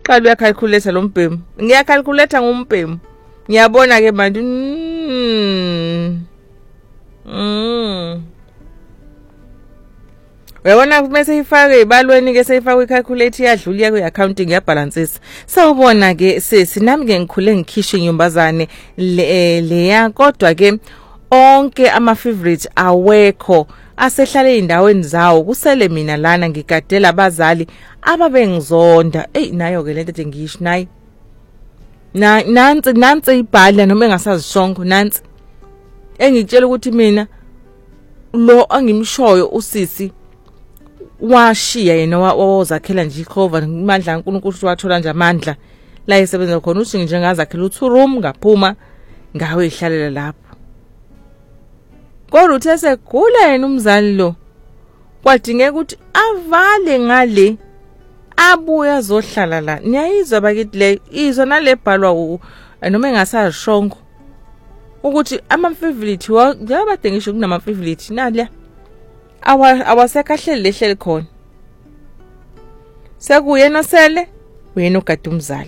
Qala uyacalculate lo mbhemu. Ngiyacalculate ngombhemu. Ngiyabona ke manje. Uyabona bese ifake ibalweni ke seyifaka icalculate iyadlula iya kwi-accounting yabalansisa. Sawubona ke sisi nami ke ngikhule ngikhisha inyumbazane leya kodwa ke onke ama favorite awekho asehlala eindaweni zawo kusele mina lana ngigadela abazali ababengizonda. Nayo ke lento ethi ngisho nayi. Nansi ibhala noma engasazishongo nansi. Engitshela ukuthi mina lo angimshoyo usisi washiya yena wazakhela nje ikhova imandla kaNkulunkulu wathola nje amandla la esebenza khona uthi njengazakhela u2 room ngaphuma ngawe ihlalela lapho. Kodwa uthe segula yena umzali lo kwadingeka ukuthi avale ngale abuye azohlala la. Niyayizwa bakithi le izwa nalebhalwa noma engasashongo ukuthi ama favorite njengoba ngisho kunama favorite nala awasekahleli lehleli khona. Sekuyena sele wena ugada umzali.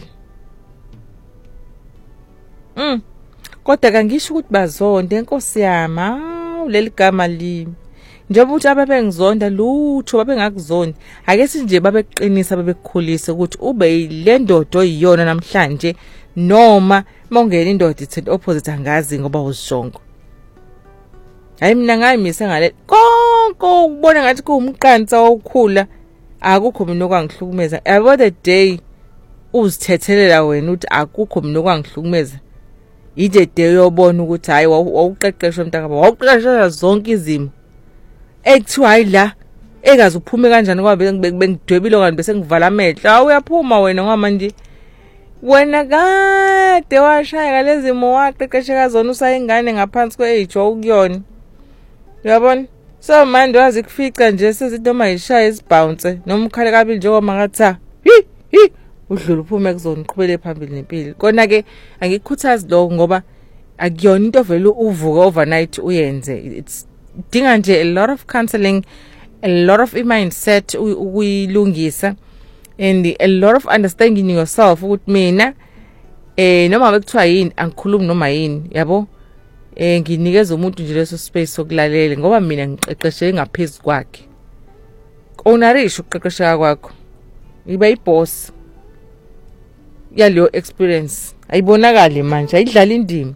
Kodwa kangisho ukuthi bazonde enkosi yami leli gama limi. Njengoba uthi ababengizonda lutho babengakuzonda. Ake sinje babeqinisa babekukhulisa ukuthi ube le ndodo oyiyona namhlanje noma mongena indoda ithi opposite angazi ngoba uzishongo. Hayi mina ngayimisa ngale konke ukubona ngathi kuumqansa wokukhula akukho mina okwangihlukumeza. Yabo the day uzithethelela wena uthi akukho mina okwangihlukumeza. Ije day yobona ukuthi hayi wawuqeqeshwe mntaka wawuqeqeshwa zonke izimo. Ekuthiwa hayi la engazi uphume kanjani ngoba bengidwebile kanti bese ngivala amehlo. Uyaphuma wena ngamanje. Wena kade washaya ngalezimo waqeqesheka zona usayingane ngaphansi kweage ukuyona. Uyabona? So manje wazi kufica nje sezinto mayishaya isibounce noma ukhale kabili njengoba makatha. Udlula uphume kuzona uqhubele phambili nempilo. Kona ke angikukhuthazi lokho ngoba akuyona into vele uvuka overnight uyenze. It's dinga nje a lot of counseling, a lot of mindset ukuyilungisa and a lot of understanding yourself ukuthi mina noma bekuthiwa yini angikhulumi noma yini yabo. Nginikeza umuntu nje leso space sokulalela ngoba mina ngiqeqeshe ngaphezulu kwakhe. Onarisho ukuqeqesheka kwakho. Iba iboss yaleyo experience. Ayibonakala manje ayidlala indima.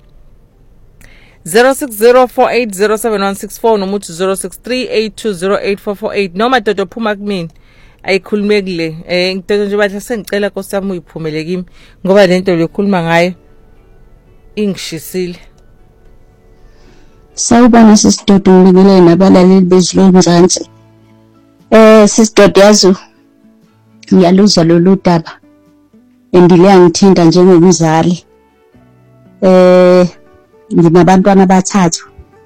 0604807164 noma uthi 0638208448 noma dodo phuma kumina ayikhulume kule ngidonto nje bathi sengicela Nkosi yami uyiphumele kimi ngoba lento lekhuluma ngayo ingishisile. Sawubona sisidodo ngibingelele nabalaleli bezulu Mzansi. Sisidodo yazi ngiyaluzwa lolu daba endile angithinta njengomzali. Nginabantwana abathathu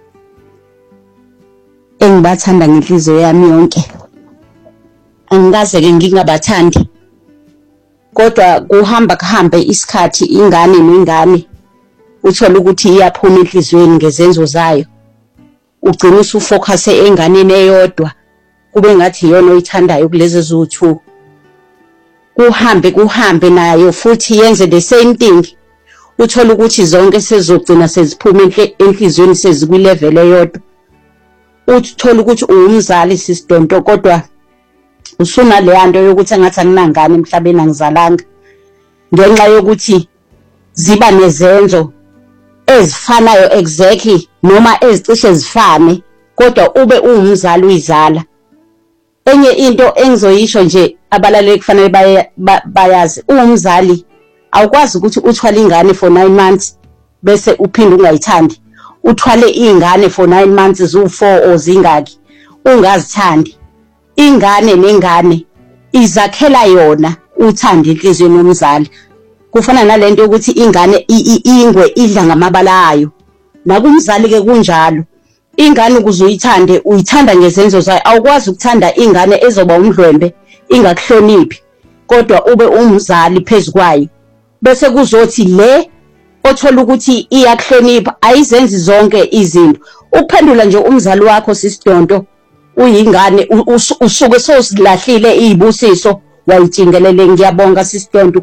engibathanda ngenhliziyo yami yonke. Angikaze ke ngingabathandi. Kodwa kuhambe isikhathi ingane nengane uthola ukuthi iyaphuma enhlizweni ngezenzo zayo. Ugcina usufocus enganeni eyodwa kube ngathi iyona oyithandayo kulezi zithu. Kuhambe nayo futhi yenze the same thing. Uthola ukuthi zonke sezogcina seziphuma enhlizweni sezikwilevel eyodwa. Uthola ukuthi ungumzali sisidonto kodwa usuna le nto yokuthi engathi anginangane emhlabeni angizalanga ngenxa yokuthi ziba nezenzo ezifanayo exactly noma ezicishe zifane kodwa ube ungumzali uyizala. Enye into engizoyisho nje abalaleli kufanele bayazi ungumzali awukwazi ukuthi uthwale ingane for 9 months bese uphinde ungayithandi. Uthwale ingane for 9 months zu4 or zingaki ungazithandi. Ingane nengane izakhela yona uthanda inhlizweni yomzali. Kufana nalento ukuthi ingane ingwe idla ngamabala ayo. Nakumzali ke kunjalo. Ingane ukuzuyithande uyithanda ngezenzo zayo. Awukwazi ukuthanda ingane ezoba umdlwembe ingakuhloniphi kodwa ube umzali phezukwayo. Bese kuzothi le othola ukuthi iyakuhlonipha ayizenzi zonke izinto. Uphendula nje umzali wakho sisidonto uyingane usuke sosilahlile izibusiso wayithingelele. Ngiyabonga sisidonto.